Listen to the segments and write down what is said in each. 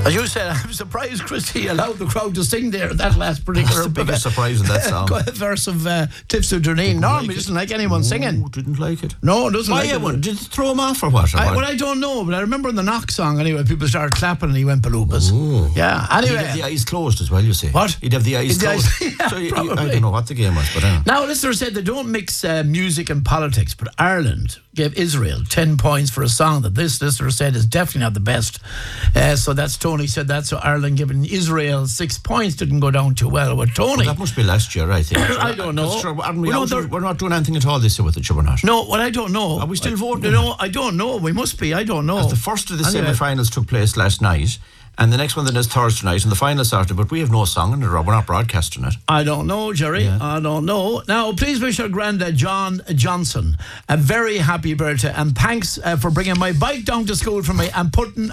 As you said, I'm surprised Christy allowed the crowd to sing there that last particular That's the biggest surprise in that song. verse of Cliffs of Durneen. Normally doesn't like anyone singing. Didn't like it. No, doesn't like it. Did it throw him off or what? I don't know, but I remember in the Knock song anyway, people started clapping and he went baloopas. Ooh. Yeah, anyway. He'd have the eyes closed as well, you see. What? He'd have the eyes closed. Yeah, so I don't know what the game was, but Now, listeners said they don't mix music and politics, but Ireland gave Israel 10 points for a song that this listener said is definitely not the best. So that's Tony said that. So Ireland giving Israel 6 points didn't go down too well with Tony. Well, that must be last year, I think. I don't know. Sure, we're not doing anything at all this year with it, sure we're not. No, well, I don't know. Are we still voting? No, I don't know. We must be. I don't know. The first of the semi-finals took place last night, and the next one then is Thursday night, and the final Saturday, but we have no song in it, we're not broadcasting it. I don't know, Jerry. Yeah. I don't know. Now, please wish our granddad, John Johnson, a very happy birthday, and thanks for bringing my bike down to school for me and putting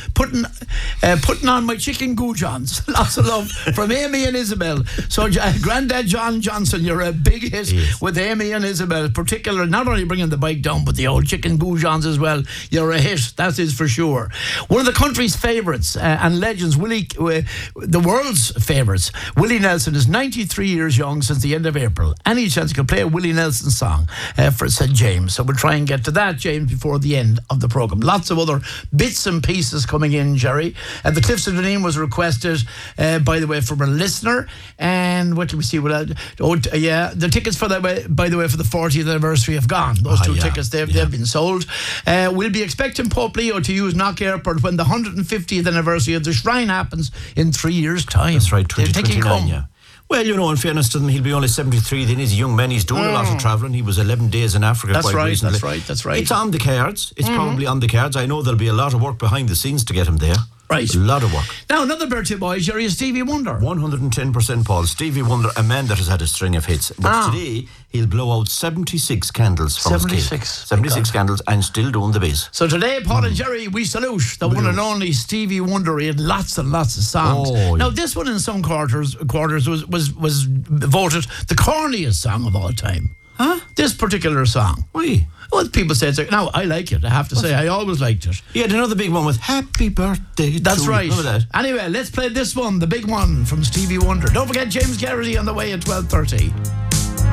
on my chicken goujons. Lots of love from Amy and Isabel. So, Granddad John Johnson, you're a big hit with Amy and Isabel, particularly not only bringing the bike down, but the old chicken goujons as well. You're a hit, that is for sure. One of the country's favourites and legends, the world's favourites, Willie Nelson is 93 years young since the end of April. Any chance you could play a Willie Nelson song for St. James. So we'll try and get to that, James, before the end of the programme. Lots of other bits and pieces coming in, Jerry. The Cliffs of Durneen was requested, by the way, from a listener. And what did we see? The tickets for that, by the way, for the 40th anniversary have gone. Those two tickets, they've been sold. We'll be expecting Pope Leo to use Knock Airport when the 150th anniversary of the Shrine happens in 3 years' time. That's right, 2029, yeah. Well, in fairness to him, he'll be only 73, then he's a young man, he's doing a lot of travelling. He was 11 days in Africa recently. That's right. It's on the cards. It's probably on the cards. I know there'll be a lot of work behind the scenes to get him there. Right. A lot of work. Now, another birthday boy, Jerry, is Stevie Wonder. 110%, Paul. Stevie Wonder, a man that has had a string of hits. But today, he'll blow out 76 candles from his cake. 76 candles and still doing the biz. So today, Paul and Jerry, we salute the one and only Stevie Wonder. He had lots and lots of songs. Now, this one in some quarters was voted the corniest song of all time. Huh? This particular song. Why? Well, people say it's now I like it. I have to say, I always liked it. He had another big one with Happy Birthday. That's right. Remember that? Anyway, let's play this one, the big one from Stevie Wonder. Don't forget James Garrity on the way at 12:30.